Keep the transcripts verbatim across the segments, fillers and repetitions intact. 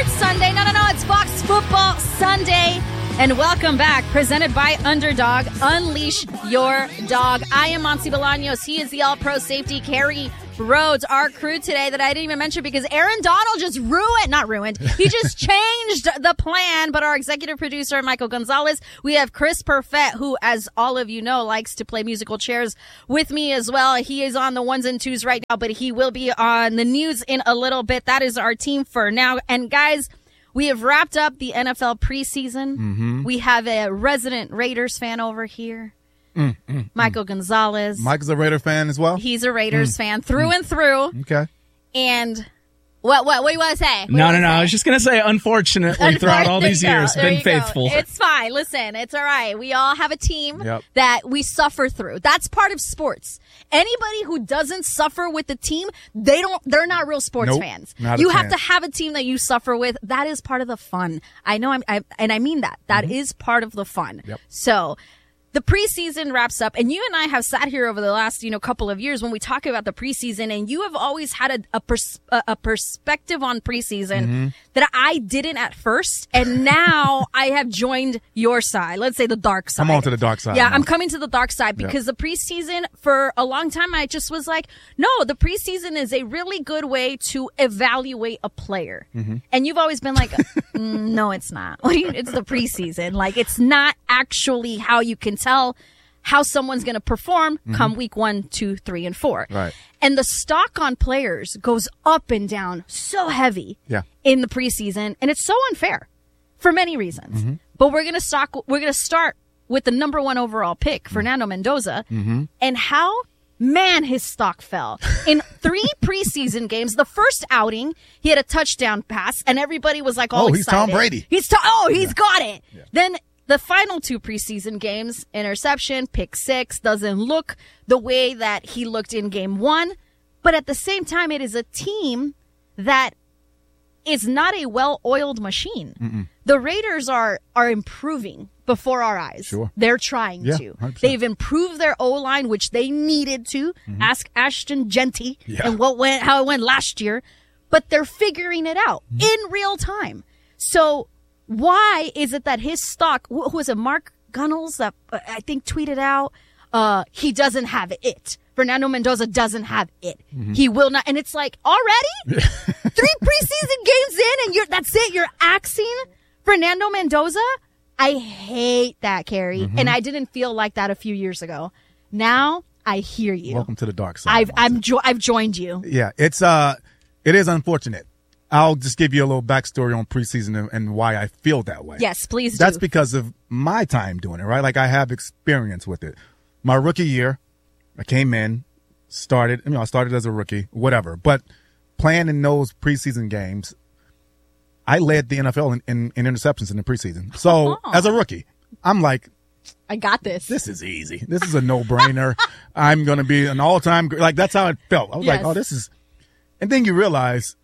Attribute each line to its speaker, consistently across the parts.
Speaker 1: Sports Sunday. No, no, no. It's Fox Football Sunday. And welcome back. Presented by Underdog. Unleash your dog. I am Monty Bolaños. He is the All-Pro safety, Kerry Rhodes. Our crew today that I didn't even mention because Aaron Donald just ruined, not ruined, he just changed the plan. But our executive producer, Michael Gonzalez. We have Chris Perfett, who, as all of you know, likes to play musical chairs with me as well. He is on the ones and twos right now, but he will be on the news in a little bit. That is our team for now. And guys, we have wrapped up the N F L preseason.
Speaker 2: Mm-hmm.
Speaker 1: We have a resident Raiders fan over here, mm, mm, Michael mm. Gonzalez.
Speaker 2: Mike's a Raider fan as well?
Speaker 1: He's a Raiders mm. fan through mm. and through.
Speaker 2: Okay.
Speaker 1: And what what, what do you want to say? What
Speaker 3: no, no, no. Say? I was just going to say, unfortunately, throughout all these years, been faithful.
Speaker 1: Go. It's fine. Listen, it's all right. We all have a team
Speaker 2: yep.
Speaker 1: that we suffer through. That's part of sports. Anybody who doesn't suffer with the team, they don't, they're not real sports
Speaker 2: nope,
Speaker 1: fans.
Speaker 2: Not
Speaker 1: you
Speaker 2: a
Speaker 1: have
Speaker 2: chance.
Speaker 1: to have a team that you suffer with. That is part of the fun. I know I'm, I, and I mean that. That mm-hmm. is part of the fun.
Speaker 2: Yep.
Speaker 1: So, the preseason wraps up, and you and I have sat here over the last, you know, couple of years when we talk about the preseason, and you have always had a a, pers- a perspective on preseason
Speaker 2: mm-hmm.
Speaker 1: that I didn't at first, and now I have joined your side. Let's say the dark side.
Speaker 2: Come on to the dark side.
Speaker 1: Yeah,
Speaker 2: now.
Speaker 1: I'm coming to the dark side because yep. the preseason, for a long time, I just was like, no, the preseason is a really good way to evaluate a player.
Speaker 2: Mm-hmm.
Speaker 1: And you've always been like, mm, no, it's not. What do you, it's the preseason. Like, it's not actually how you can tell how someone's going to perform mm-hmm. come week one, two, three, and four.
Speaker 2: Right.
Speaker 1: And the stock on players goes up and down so heavy
Speaker 2: yeah.
Speaker 1: in the preseason, and it's so unfair for many reasons.
Speaker 2: Mm-hmm.
Speaker 1: But we're going to stock. We're going to start with the number one overall pick, Fernando Mendoza,
Speaker 2: mm-hmm.
Speaker 1: and how. Man, his stock fell. In three preseason games, the first outing, he had a touchdown pass, and everybody was like all
Speaker 2: oh,
Speaker 1: excited.
Speaker 2: he's Tom Brady.
Speaker 1: He's to- Oh, he's
Speaker 2: yeah.
Speaker 1: got it.
Speaker 2: Yeah.
Speaker 1: Then the final two preseason games, interception, pick six, doesn't look the way that he looked in game one. But at the same time, it is a team that is not a well-oiled machine.
Speaker 2: Mm-mm.
Speaker 1: The Raiders are are improving before our eyes.
Speaker 2: Sure.
Speaker 1: They're trying
Speaker 2: yeah,
Speaker 1: to.
Speaker 2: one hundred percent.
Speaker 1: They've improved their O-line, which they needed to.
Speaker 2: Mm-hmm.
Speaker 1: Ask Ashton Genty
Speaker 2: yeah.
Speaker 1: and what went, how it went last year. But they're figuring it out
Speaker 2: mm-hmm.
Speaker 1: in real time. So why is it that his stock, who was it, Mark Gunnels, that uh, I think tweeted out, uh, he doesn't have it. Fernando Mendoza doesn't have it.
Speaker 2: Mm-hmm.
Speaker 1: He will not. And it's like, already? Three preseason games in and you're that's it? You're axing Fernando Mendoza? I hate that, Kerry. Mm-hmm. And I didn't feel like that a few years ago. Now I hear you.
Speaker 2: Welcome to the dark side.
Speaker 1: I've I'm jo- I've joined you.
Speaker 2: Yeah, it's uh, it is unfortunate. I'll just give you a little backstory on preseason and, and why I feel that way.
Speaker 1: Yes, please.
Speaker 2: That's
Speaker 1: do.
Speaker 2: because of my time doing it, right? Like I have experience with it. My rookie year, I came in, started. You know, I started as a rookie, whatever. But playing in those preseason games, I led the N F L in, in, in interceptions in the preseason. So
Speaker 1: oh.
Speaker 2: as a rookie, I'm like,
Speaker 1: I got this.
Speaker 2: This is easy. This is a no-brainer. I'm going to be an all-time. Like that's how it felt. I was
Speaker 1: yes.
Speaker 2: like, oh, this is. And then you realize,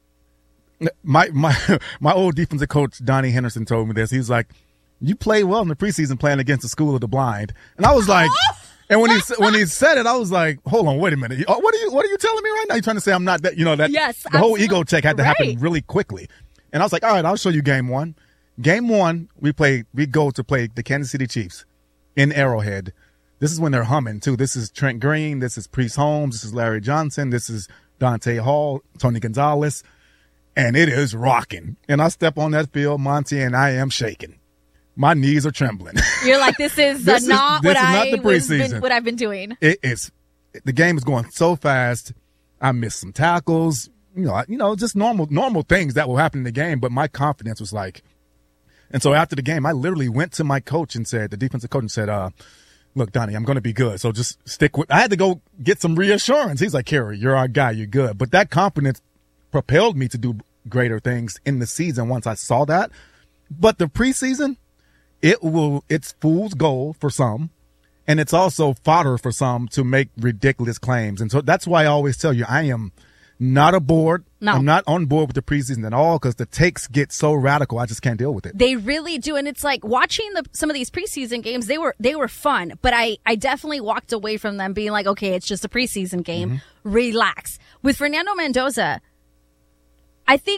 Speaker 2: my my my old defensive coach Donnie Henderson told me this. He was like, "You play well in the preseason playing against the School of the Blind," and I was like. And when he when he said it, I was like, "Hold on, wait a minute. What are you What are you telling me right now? You're trying to say I'm not that? You know that?
Speaker 1: Yes,
Speaker 2: the whole
Speaker 1: absolutely.
Speaker 2: ego check had to
Speaker 1: right.
Speaker 2: happen really quickly." And I was like, "All right, I'll show you game one. Game one, we play. We go to play the Kansas City Chiefs in Arrowhead. This is when they're humming too. This is Trent Green. This is Priest Holmes. This is Larry Johnson. This is Dante Hall, Tony Gonzalez, and it is rocking. And I step on that field, Monty, and I am shaking. My knees are trembling.
Speaker 1: You're like, this is
Speaker 2: this
Speaker 1: uh, not
Speaker 2: is, this
Speaker 1: what
Speaker 2: is
Speaker 1: I
Speaker 2: not the
Speaker 1: was been,
Speaker 2: preseason.
Speaker 1: what I've been doing.
Speaker 2: It is the game is going so fast. I missed some tackles. You know, I, you know, just normal normal things that will happen in the game. But my confidence was like, and so after the game, I literally went to my coach and said, the defensive coach, and said, uh, "Look, Donnie, I'm going to be good. So just stick with." I had to go get some reassurance. He's like, "Kerry, you're our guy. You're good." But that confidence propelled me to do greater things in the season once I saw that. But the preseason. It will, it's fool's gold for some, and it's also fodder for some to make ridiculous claims. And so that's why I always tell you, I am not aboard.
Speaker 1: No.
Speaker 2: I'm not on board with the preseason at all because the takes get so radical. I just can't deal with it.
Speaker 1: They really do. And it's like watching the, some of these preseason games, they were, they were fun, but I, I definitely walked away from them being like, okay, it's just a preseason game. Mm-hmm. Relax. With Fernando Mendoza, I think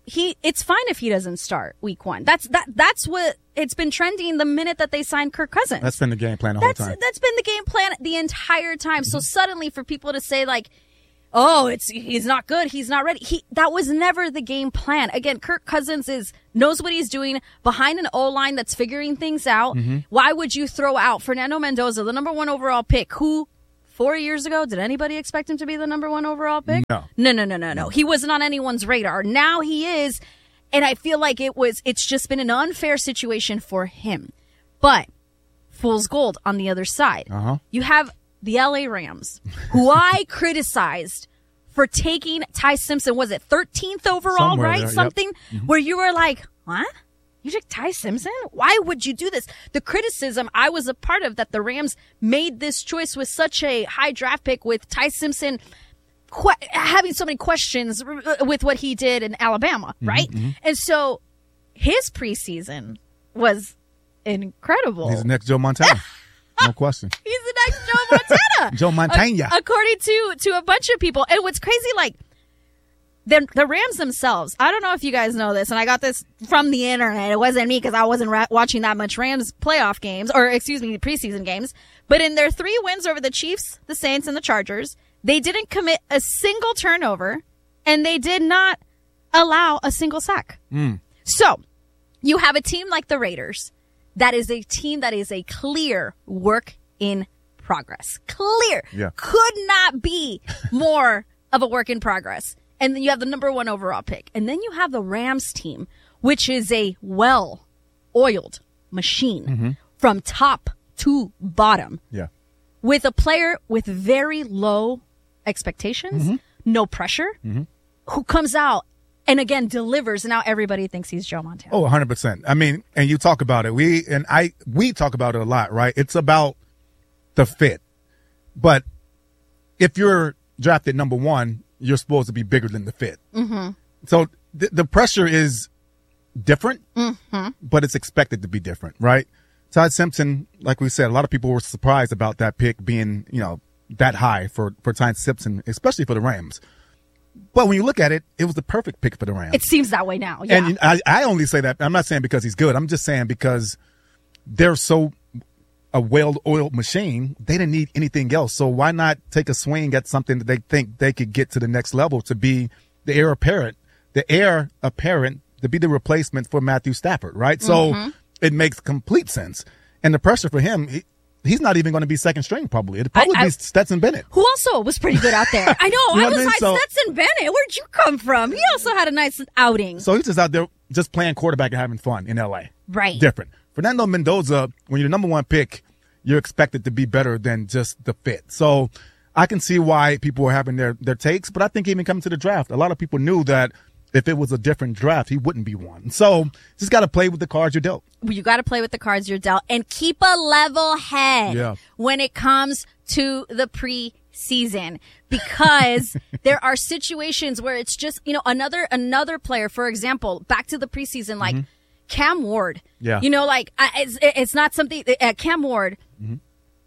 Speaker 1: he it's fine if he doesn't start week one. That's that that's what it's been trending the minute that they signed Kirk Cousins.
Speaker 2: That's been the game plan the
Speaker 1: that's,
Speaker 2: whole time.
Speaker 1: That's been the game plan the entire time. Mm-hmm. So suddenly for people to say like, oh, it's he's not good, he's not ready. He that was never the game plan. Again, Kirk Cousins is knows what he's doing behind an O-line that's figuring things out. Mm-hmm. Why would you throw out Fernando Mendoza, the number one overall pick, who four years ago, did anybody expect him to be the number one overall pick?
Speaker 2: No.
Speaker 1: No, no, no, no, no. He wasn't on anyone's radar. Now he is. And I feel like it was, it's just been an unfair situation for him. But fool's gold on the other side.
Speaker 2: Uh-huh.
Speaker 1: You have the L A Rams, who I criticized for taking Ty Simpson. Was it thirteenth overall,
Speaker 2: Somewhere
Speaker 1: right?
Speaker 2: there, yep.
Speaker 1: Something
Speaker 2: Mm-hmm.
Speaker 1: where you were like, what? You took Ty Simpson? Why would you do this? The criticism I was a part of that the Rams made this choice with such a high draft pick with Ty Simpson que- having so many questions with what he did in Alabama, right?
Speaker 2: Mm-hmm.
Speaker 1: And so his preseason was incredible.
Speaker 2: He's the next Joe Montana. No question.
Speaker 1: He's the next Joe Montana.
Speaker 2: Joe Montana.
Speaker 1: A- according to, to a bunch of people. And what's crazy, like, The, the Rams themselves, I don't know if you guys know this, and I got this from the internet. It wasn't me because I wasn't ra- watching that much Rams playoff games, or excuse me, preseason games. But in their three wins over the Chiefs, the Saints, and the Chargers, they didn't commit a single turnover, and they did not allow a single sack.
Speaker 2: Mm.
Speaker 1: So you have a team like the Raiders that is a team that is a clear work in progress. Clear.
Speaker 2: Yeah.
Speaker 1: Could not be more of a work in progress. And then you have the number one overall pick. And then you have the Rams team, which is a well-oiled machine
Speaker 2: mm-hmm.
Speaker 1: from top to bottom.
Speaker 2: Yeah.
Speaker 1: With a player with very low expectations,
Speaker 2: mm-hmm.
Speaker 1: no pressure,
Speaker 2: mm-hmm.
Speaker 1: who comes out and, again, delivers. And now everybody thinks he's Joe Montana.
Speaker 2: Oh, one hundred percent. I mean, and you talk about it. We and I, we talk about it a lot, right? It's about the fit. But if you're drafted number one, you're supposed to be bigger than the fit.
Speaker 1: Mm-hmm.
Speaker 2: So th- the pressure is different,
Speaker 1: mm-hmm.
Speaker 2: but it's expected to be different, right? Ty Simpson, like we said, a lot of people were surprised about that pick being, you know, that high for, for Ty Simpson, especially for the Rams. But when you look at it, it was the perfect pick for the Rams.
Speaker 1: It seems that way now. Yeah.
Speaker 2: And I, I only say that, I'm not saying because he's good. I'm just saying because they're so a well-oiled machine, they didn't need anything else. So why not take a swing at something that they think they could get to the next level to be the heir apparent, the heir apparent to be the replacement for Matthew Stafford, right?
Speaker 1: Mm-hmm.
Speaker 2: So it makes complete sense. And the pressure for him, he, he's not even going to be second string probably. It'd probably
Speaker 1: I, I,
Speaker 2: be Stetson Bennett.
Speaker 1: Who also was pretty good out there. I know.
Speaker 2: You know
Speaker 1: I was
Speaker 2: I mean?
Speaker 1: like,
Speaker 2: so,
Speaker 1: Stetson Bennett, where'd you come from? He also had a nice outing.
Speaker 2: So he's just out there just playing quarterback and having fun in L A.
Speaker 1: Right.
Speaker 2: Different. Fernando Mendoza, when you're the number one pick, you're expected to be better than just the fit. So I can see why people were having their, their takes, but I think even coming to the draft, a lot of people knew that if it was a different draft, he wouldn't be one. So just got to play with the cards you're dealt.
Speaker 1: You got to play with the cards you're dealt and keep a level head
Speaker 2: yeah.
Speaker 1: when it comes to the preseason, because there are situations where it's just, you know, another, another player, for example, back to the preseason, like, mm-hmm. Cam Ward,
Speaker 2: yeah.
Speaker 1: you know, like I, it's, it's not something uh, Cam Ward.
Speaker 2: Mm-hmm.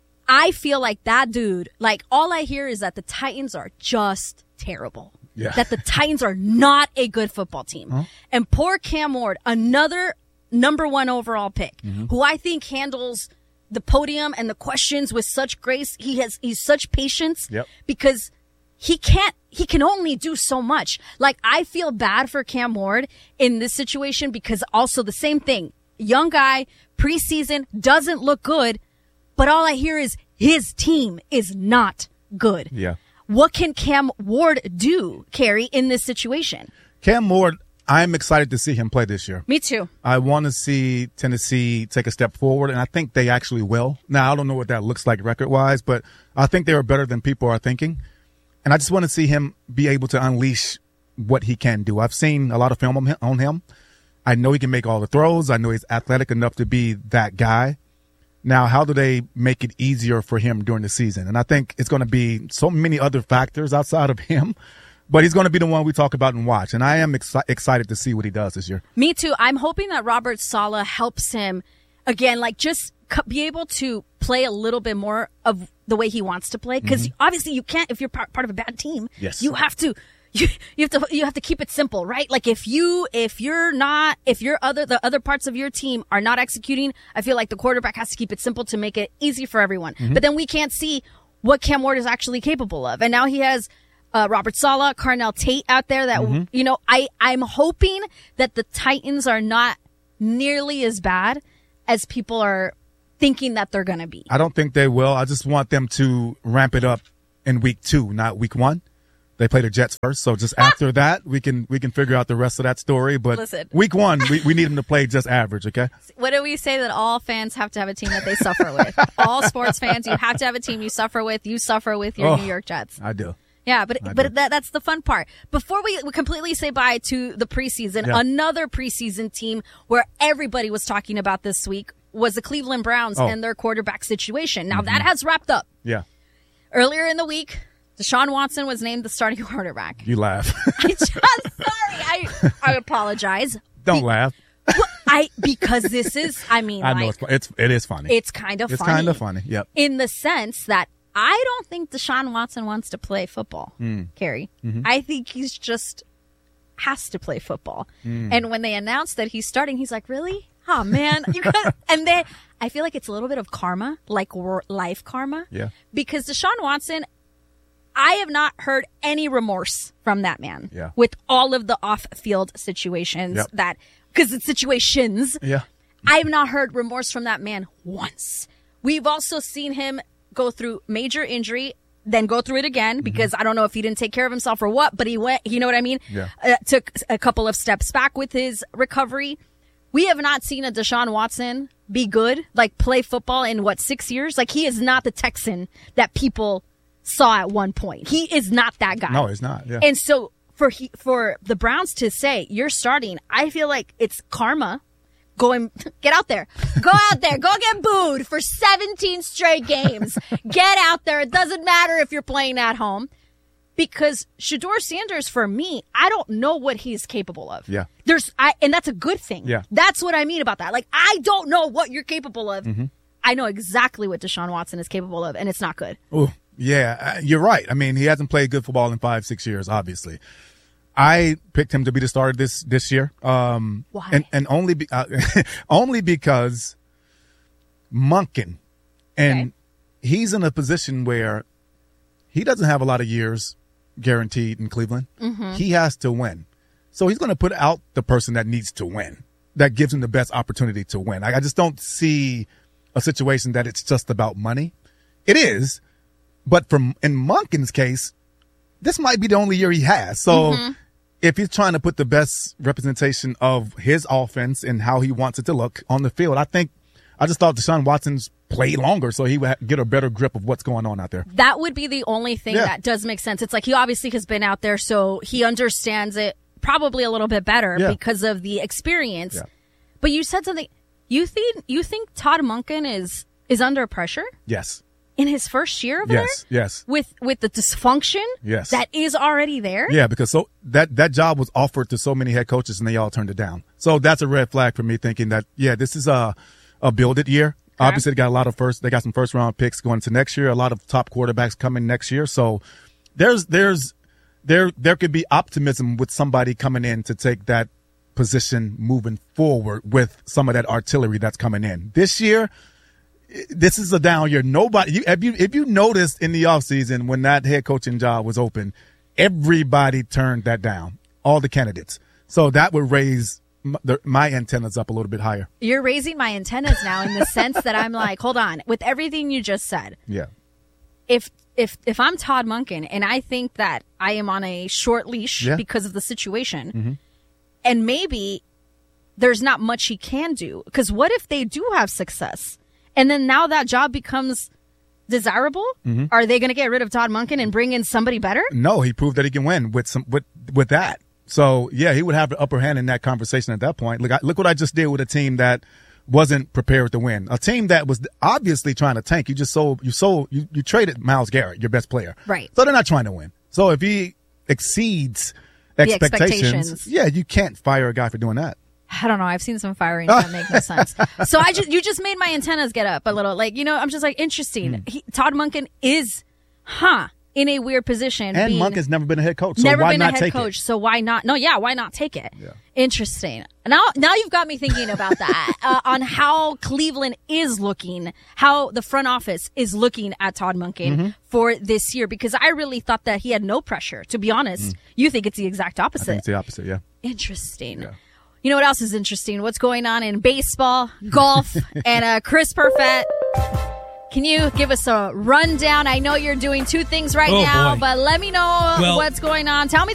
Speaker 1: I feel like that dude, like all I hear is that the Titans are just terrible.
Speaker 2: Yeah.
Speaker 1: That the Titans are not a good football team. Huh? And poor Cam Ward, another number one overall pick, mm-hmm. who I think handles the podium and the questions with such grace. He has, he's such patience
Speaker 2: yep.
Speaker 1: because he can't, he can only do so much. Like, I feel bad for Cam Ward in this situation because also the same thing. Young guy, preseason, doesn't look good, but all I hear is his team is not good.
Speaker 2: Yeah.
Speaker 1: What can Cam Ward do, Carrie, in this situation?
Speaker 2: Cam Ward, I'm excited to see him play this year.
Speaker 1: Me too.
Speaker 2: I want to see Tennessee take a step forward, and I think they actually will. Now, I don't know what that looks like record-wise, but I think they are better than people are thinking. And I just want to see him be able to unleash what he can do. I've seen a lot of film on him. On him. I know he can make all the throws. I know he's athletic enough to be that guy. Now, how do they make it easier for him during the season? And I think it's going to be so many other factors outside of him, but he's going to be the one we talk about and watch. And I am ex- excited to see what he does this year.
Speaker 1: Me too. I'm hoping that Robert Saleh helps him, again, like just be able to play a little bit more of the way he wants to play. Because mm-hmm. obviously you can't, if you're part, part of a bad team,
Speaker 2: yes.
Speaker 1: you have to you, you have to, you have to keep it simple, right? Like if you, if you're not, if your other, the other parts of your team are not executing, I feel like the quarterback has to keep it simple to make it easy for everyone. Mm-hmm. But then we can't see what Cam Ward is actually capable of. And now he has, uh, Robert Saleh, Carnell Tate out there that, mm-hmm. you know, I, I'm hoping that the Titans are not nearly as bad as people are thinking that they're going to be.
Speaker 2: I don't think they will. I just want them to ramp it up in week two, not week one. They play the Jets first, so just after that, we can we can figure out the rest of that story. But
Speaker 1: Listen.
Speaker 2: week one, we, we need them to play just average, okay?
Speaker 1: What do we say that all fans have to have a team that they suffer with? All sports fans, you have to have a team you suffer with. You suffer with your
Speaker 2: oh,
Speaker 1: New York Jets.
Speaker 2: I do.
Speaker 1: Yeah, but
Speaker 2: I
Speaker 1: but
Speaker 2: do.
Speaker 1: that, that's the fun part. Before we, we completely say bye to the preseason,
Speaker 2: Yeah.
Speaker 1: another preseason team where everybody was talking about this week was the Cleveland Browns
Speaker 2: oh.
Speaker 1: and their quarterback situation. Now,
Speaker 2: Mm-hmm.
Speaker 1: that has wrapped up.
Speaker 2: Yeah.
Speaker 1: Earlier in the week, Deshaun Watson was named the starting quarterback.
Speaker 2: You laugh.
Speaker 1: I just, sorry, I I apologize.
Speaker 2: Don't
Speaker 1: Be-
Speaker 2: laugh.
Speaker 1: Well, I because this is, I mean,
Speaker 2: I know
Speaker 1: like,
Speaker 2: it's, it's it is funny.
Speaker 1: it's kind of
Speaker 2: It's
Speaker 1: funny.
Speaker 2: kind of funny. Yep.
Speaker 1: In the sense that I don't think Deshaun Watson wants to play football,
Speaker 2: Mm.
Speaker 1: Carrie.
Speaker 2: Mm-hmm.
Speaker 1: I think he's just has to play football.
Speaker 2: Mm.
Speaker 1: And when they announced that he's starting, he's like, really? Oh, man. You got and then I feel like it's a little bit of karma, like wor- life karma.
Speaker 2: Yeah.
Speaker 1: Because Deshaun Watson, I have not heard any remorse from that man.
Speaker 2: Yeah.
Speaker 1: With all of the off-field situations
Speaker 2: Yep.
Speaker 1: that, because it's situations.
Speaker 2: Yeah.
Speaker 1: I've not heard remorse from that man once. We've also seen him go through major injury, then go through it again because I don't know if he didn't take care of himself or what, but he went, you know what I mean?
Speaker 2: Yeah.
Speaker 1: Uh, took a couple of steps back with his recovery. We have not seen a Deshaun Watson be good, like play football in what, six years? Like he is not the Texan that people saw at one point. He is not that guy.
Speaker 2: No, it's not. Yeah.
Speaker 1: And so for he, for the Browns to say you're starting, I feel like it's karma. Going, get out there. Go out there. Go get booed for seventeen straight games. Get out there. It doesn't matter if you're playing at home. Because Shedeur Sanders, for me, I don't know what he's capable of.
Speaker 2: Yeah.
Speaker 1: There's, I, and that's a good thing.
Speaker 2: Yeah.
Speaker 1: That's what I mean about that. Like, I don't know what you're capable of.
Speaker 2: Mm-hmm.
Speaker 1: I know exactly what Deshaun Watson is capable of, and it's not good.
Speaker 2: Ooh, yeah, uh, you're right. I mean, he hasn't played good football in five, six years, obviously. I picked him to be the starter this this year. Um,
Speaker 1: Why?
Speaker 2: And, and only be, uh, only because Monken, and
Speaker 1: Okay.
Speaker 2: he's in a position where he doesn't have a lot of years guaranteed in Cleveland.
Speaker 1: Mm-hmm.
Speaker 2: He has to win. So he's going to put out the person that needs to win, that gives him the best opportunity to win. I, I just don't see a situation that it's just about money. It is, but from in Monken's case, this might be the only year he has. So
Speaker 1: Mm-hmm.
Speaker 2: if he's trying to put the best representation of his offense and how he wants it to look on the field, I think I just thought Deshaun Watson's played longer so he would get a better grip of what's going on out there.
Speaker 1: That would be the only thing
Speaker 2: Yeah.
Speaker 1: that does make sense. It's like he obviously has been out there, so he understands it probably a little bit better
Speaker 2: Yeah.
Speaker 1: because of the experience.
Speaker 2: Yeah.
Speaker 1: But you said something. You think you think Todd Monken is is under pressure
Speaker 2: Yes.
Speaker 1: in his first year over
Speaker 2: Yes.
Speaker 1: there
Speaker 2: Yes.
Speaker 1: with with the dysfunction
Speaker 2: Yes.
Speaker 1: that is already there?
Speaker 2: Yeah, because so that that job was offered to so many head coaches and they all turned it down. So that's a red flag for me thinking that, yeah, this is a a build it year.
Speaker 1: Okay.
Speaker 2: Obviously, they got a lot of first, they got some first round picks going into next year, a lot of top quarterbacks coming next year. So there's, there's, there, there could be optimism with somebody coming in to take that position moving forward with some of that artillery that's coming in. This year, this is a down year. Nobody, you, if you, if you noticed in the offseason when that head coaching job was open, everybody turned that down, all the candidates. So that would raise my, the, my antennas up a little bit higher.
Speaker 1: You're raising my antennas now in the sense that I'm like, hold on, with everything you just said.
Speaker 2: Yeah.
Speaker 1: If if if I'm Todd Monken and I think that I am on a short leash
Speaker 2: Yeah.
Speaker 1: because of the situation,
Speaker 2: Mm-hmm.
Speaker 1: and maybe there's not much he can do, because what if they do have success and then now that job becomes desirable?
Speaker 2: Mm-hmm.
Speaker 1: Are they going to get rid of Todd Monken and bring in somebody better?
Speaker 2: No, he proved that he can win with some with with that. So yeah, he would have the upper hand in that conversation at that point. Look, I, look what I just did with a team that wasn't prepared to win. A team that was obviously trying to tank. You just sold you sold you, you traded Myles Garrett, your best player.
Speaker 1: Right.
Speaker 2: So they're not trying to win. So if he exceeds expectations,
Speaker 1: expectations.
Speaker 2: yeah, you can't fire a guy for doing that.
Speaker 1: I don't know. I've seen some firings that make no sense. So I just you just made my antennas get up a little. Like, you know, I'm just like, interesting.
Speaker 2: Mm.
Speaker 1: He, Todd Monken is, huh? in a weird position.
Speaker 2: And
Speaker 1: being,
Speaker 2: Monk has never been a head coach, so
Speaker 1: never
Speaker 2: why
Speaker 1: been
Speaker 2: not
Speaker 1: a head
Speaker 2: take
Speaker 1: coach,
Speaker 2: it?
Speaker 1: so why not? No, yeah, why not take it?
Speaker 2: Yeah.
Speaker 1: Interesting. Now, now you've got me thinking about that uh, on how Cleveland is looking, how the front office is looking at Todd Monken
Speaker 2: Mm-hmm.
Speaker 1: for this year, because I really thought that he had no pressure. To be honest, you think it's the exact
Speaker 2: I
Speaker 1: opposite.
Speaker 2: think it's the opposite, yeah.
Speaker 1: Interesting.
Speaker 2: Yeah.
Speaker 1: You know what else is interesting? What's going on in baseball, golf, and uh, Chris Perfett. Can you give us a rundown? I know you're doing two things right
Speaker 4: Oh,
Speaker 1: now,
Speaker 4: boy.
Speaker 1: but let me know
Speaker 4: Well-
Speaker 1: what's going on. Tell me